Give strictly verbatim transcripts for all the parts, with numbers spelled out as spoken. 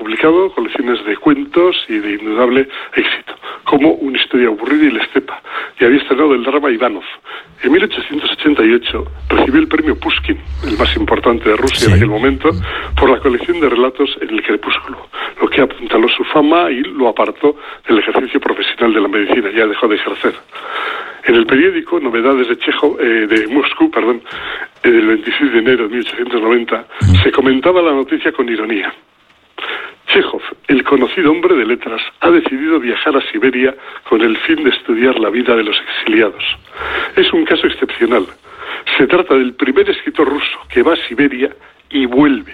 publicado colecciones de cuentos y de indudable éxito, como Una historia aburrida y la estepa, y había estrenado el drama Ivanov. En mil ochocientos ochenta y ocho recibió el premio Pushkin, el más importante de Rusia sí. en aquel momento, por la colección de relatos en El crepúsculo, lo que apuntaló su fama y lo apartó del ejercicio profesional de la medicina, ya dejó de ejercer. En el periódico Novedades de Chejov, eh, de Moscú, perdón, eh, del veintiséis de enero de mil ochocientos noventa, mm. se comentaba la noticia con ironía. Chejov, el conocido hombre de letras, ha decidido viajar a Siberia con el fin de estudiar la vida de los exiliados. Es un caso excepcional. Se trata del primer escritor ruso que va a Siberia y vuelve.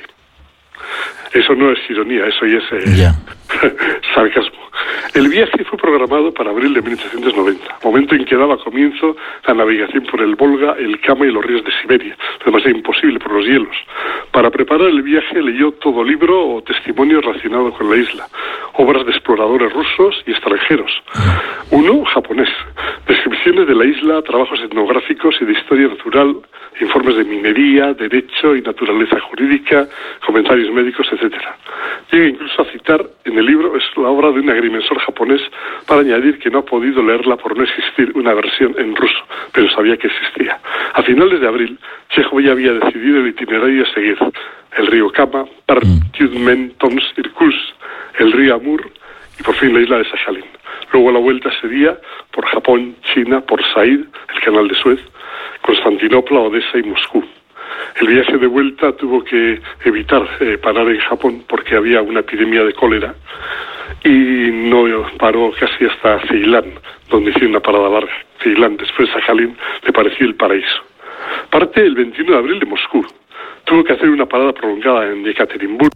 Eso no es ironía, eso ya es eh, yeah. sarcasmo. El viaje fue programado para abril de mil ochocientos noventa, momento en que daba comienzo la navegación por el Volga, el Kama y los ríos de Siberia, demasiado imposible por los hielos. Para preparar el viaje leyó todo libro o testimonio relacionado con la isla, obras de exploradores rusos y extranjeros. Uno, japonés, descripciones de la isla, trabajos etnográficos y de historia natural, informes de minería, derecho y naturaleza jurídica, comentarios médicos, etcétera. Llega incluso a citar en el libro, es la obra de un agrimensor japonés, para añadir que no ha podido leerla por no existir una versión en ruso, pero sabía que existía. A finales de abril, Chejov ya había decidido el itinerario a seguir: el río Kama, Perm, Tyumen, Tomsk, Irkutsk, el río Amur y por fin la isla de Sakhalin. Luego la vuelta sería por Japón, China, por Said, el canal de Suez, Constantinopla, Odessa y Moscú. El viaje de vuelta tuvo que evitar eh, parar en Japón porque había una epidemia de cólera y no paró casi hasta Ceilán, donde hizo una parada larga. Ceilán, después Sakhalin, le pareció el paraíso. Parte el veintiuno de abril de Moscú. Tuvo que hacer una parada prolongada en Ekaterimburgo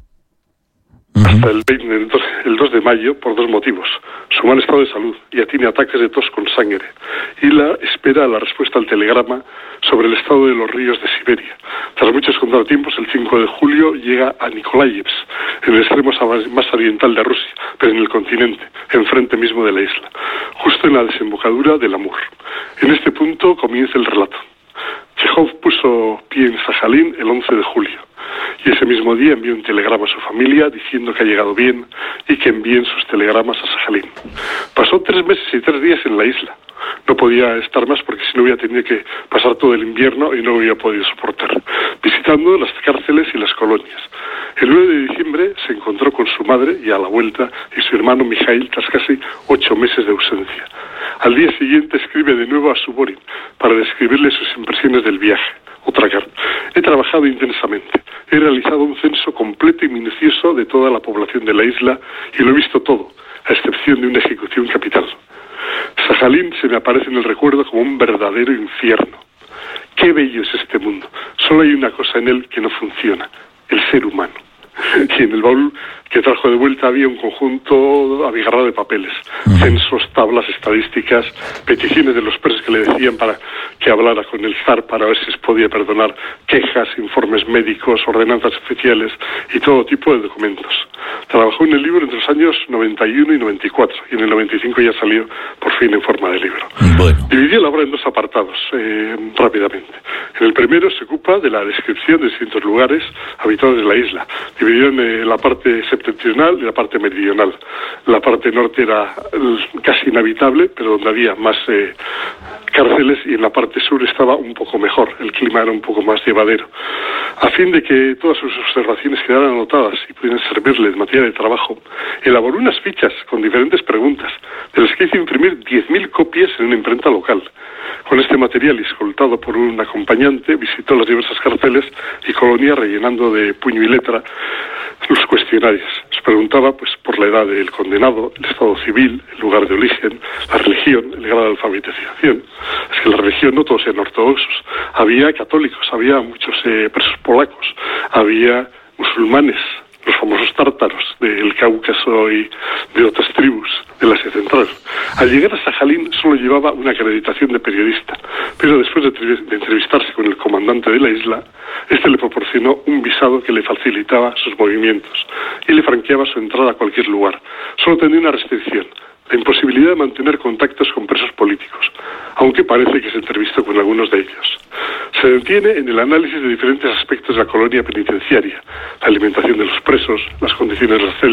hasta el, veinte, el dos de mayo por dos motivos: su mal estado de salud, ya tiene ataques de tos con sangre, y la espera a la respuesta al telegrama sobre el estado de los ríos de Siberia. Tras muchos contratiempos, el cinco de julio llega a Nikolaevsk, en el extremo más oriental de Rusia, pero en el continente, enfrente mismo de la isla, justo en la desembocadura del Amur. En este punto comienza el relato. Chejov puso pie en Sakhalin el once de julio. Y ese mismo día envió un telegrama a su familia diciendo que ha llegado bien y que envíen sus telegramas a Sakhalin. Pasó tres meses y tres días en la isla. No podía estar más porque si no hubiera tenido que pasar todo el invierno y no hubiera podido soportar, visitando las cárceles y las colonias. El nueve de diciembre se encontró con su madre y a la vuelta y su hermano Mikhail tras casi ocho meses de ausencia. Al día siguiente escribe de nuevo a Suvorin para describirle sus impresiones del viaje. Otra carta. He trabajado intensamente. He realizado un censo completo y minucioso de toda la población de la isla y lo he visto todo, a excepción de una ejecución capital. Sakhalin se me aparece en el recuerdo como un verdadero infierno. Qué bello es este mundo. Solo hay una cosa en él que no funciona: el ser humano. Y en el baúl que trajo de vuelta había un conjunto abigarrado de papeles, censos, tablas, estadísticas, peticiones de los presos que le decían para que hablara con el zar para ver si se podía perdonar, quejas, informes médicos, ordenanzas oficiales y todo tipo de documentos. Trabajó en el libro entre los años noventa y uno y noventa y cuatro y en el noventa y cinco ya salió por fin en forma de libro. Bueno. Dividió la obra en dos apartados, eh, rápidamente. En el primero se ocupa de la descripción de distintos lugares habitados de la isla. Dividió en eh, la parte septentrional y la parte meridional. La parte norte era casi inhabitable, pero donde había más eh, cárceles, y en la parte sur estaba un poco mejor, el clima era un poco más llevadero. A fin de que todas sus observaciones quedaran anotadas y pudieran servirle de material de trabajo, elaboró unas fichas con diferentes preguntas, de las que hizo imprimir diez mil copias en una imprenta local. Con este material, y escoltado por un acompañante, visitó las diversas cárceles y colonias rellenando de puño y letra los cuestionarios. Se preguntaba pues por la edad del condenado, el estado civil, el lugar de origen, la religión, el grado de alfabetización. Es que la religión no todos eran ortodoxos. Había católicos, había muchos eh, presos polacos, había musulmanes, los famosos tártaros del Cáucaso y de otras tribus del Asia Central. Al llegar a Sakhalin solo llevaba una acreditación de periodista, pero después de, de entrevistarse con el comandante de la isla, este le proporcionó un visado que le facilitaba sus movimientos y le franqueaba su entrada a cualquier lugar. Solo tenía una restricción: la imposibilidad de mantener contactos con presos políticos, aunque parece que se entrevistó con algunos de ellos. Se detiene en el análisis de diferentes aspectos de la colonia penitenciaria: la alimentación de los presos, las condiciones de las celdas,